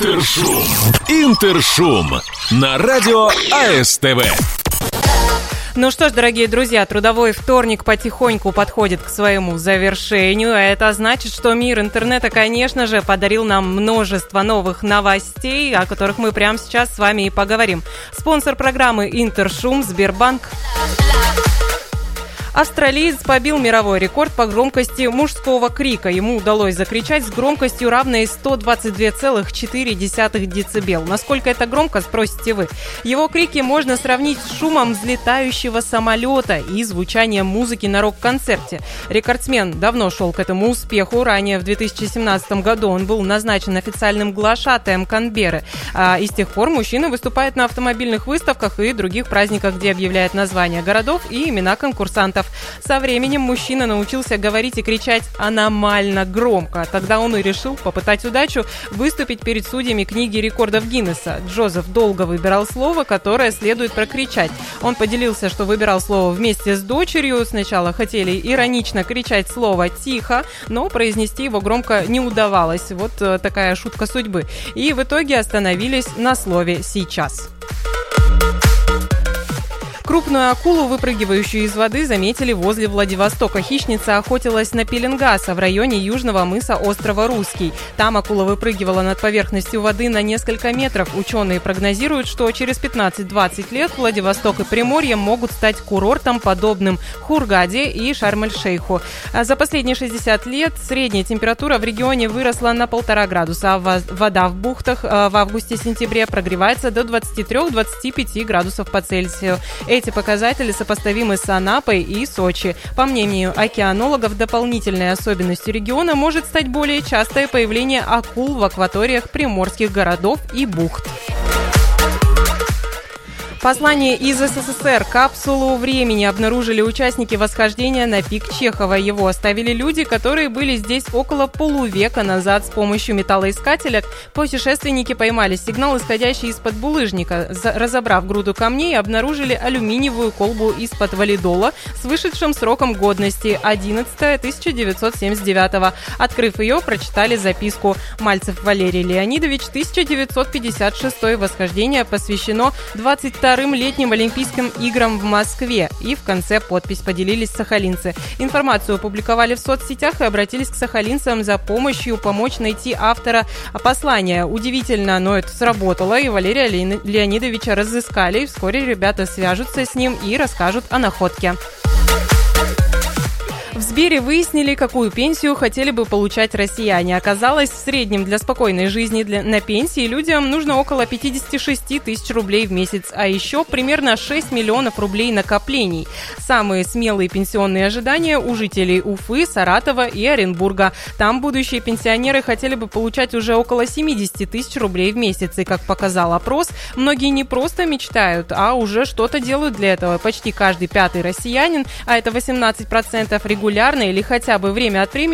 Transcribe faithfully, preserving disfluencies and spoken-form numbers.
Интершум. Интершум на радио АСТВ. Ну что ж, дорогие друзья, трудовой вторник потихоньку подходит к своему завершению, а это значит, что мир интернета, конечно же, подарил нам множество новых новостей, о которых мы прямо сейчас с вами и поговорим. Спонсор программы «Интершум» Сбербанк. Австралиец побил мировой рекорд по громкости мужского крика. Ему удалось закричать с громкостью, равной сто двадцать два целых четыре десятых децибел. Насколько это громко, спросите вы. Его крики можно сравнить с шумом взлетающего самолета и звучанием музыки на рок-концерте. Рекордсмен давно шел к этому успеху. Ранее, в две тысячи семнадцатом году, он был назначен официальным глашатаем Канберры. А, и с тех пор мужчина выступает на автомобильных выставках и других праздниках, где объявляет названия городов и имена конкурсантов. Со временем мужчина научился говорить и кричать аномально громко. Тогда он и решил попытать удачу выступить перед судьями книги рекордов Гиннесса. Джозеф долго выбирал слово, которое следует прокричать. Он поделился, что выбирал слово вместе с дочерью. Сначала хотели иронично кричать слово «тихо», но произнести его громко не удавалось. Вот такая шутка судьбы. И в итоге остановились на слове «сейчас». Крупную акулу, выпрыгивающую из воды, заметили возле Владивостока. Хищница охотилась на пеленгаса в районе южного мыса острова Русский. Там акула выпрыгивала над поверхностью воды на несколько метров. Ученые прогнозируют, что через пятнадцать-двадцать лет Владивосток и Приморье могут стать курортом, подобным Хургаде и Шарм-эль-Шейху. А за последние шестьдесят лет средняя температура в регионе выросла на полтора градуса, а вода в бухтах в августе-сентябре прогревается до двадцати трёх - двадцати пяти градусов по Цельсию. Эти показатели сопоставимы с Анапой и Сочи. По мнению океанологов, дополнительной особенностью региона может стать более частое появление акул в акваториях приморских городов и бухт. Послание из СССР. Капсулу времени обнаружили участники восхождения на пик Чехова. Его оставили люди, которые были здесь около полувека назад. С помощью металлоискателя путешественники поймали сигнал, исходящий из-под булыжника. Разобрав груду камней, обнаружили алюминиевую колбу из-под валидола с вышедшим сроком годности одиннадцатое тысяча девятьсот семьдесят девятого. Открыв ее, прочитали записку: Мальцев Валерий Леонидович, тысяча девятьсот пятьдесят шестой. Восхождение посвящено двадцать вторым летним Олимпийским играм в Москве. И в конце подпись поделились сахалинцы. Информацию опубликовали в соцсетях и обратились к сахалинцам за помощью помочь найти автора послания. Удивительно, но это сработало, и Валерия Леонидовича разыскали. Вскоре ребята свяжутся с ним и расскажут о находке. В Сбере выяснили, какую пенсию хотели бы получать россияне. Оказалось, в среднем для спокойной жизни для, на пенсии людям нужно около пятьдесят шесть тысяч рублей в месяц, а еще примерно шесть миллионов рублей накоплений. Самые смелые пенсионные ожидания у жителей Уфы, Саратова и Оренбурга. Там будущие пенсионеры хотели бы получать уже около семьдесят тысяч рублей в месяц. И, как показал опрос, многие не просто мечтают, а уже что-то делают для этого. Почти каждый пятый россиянин, а это восемнадцать процентов, регулярно или хотя бы время от времени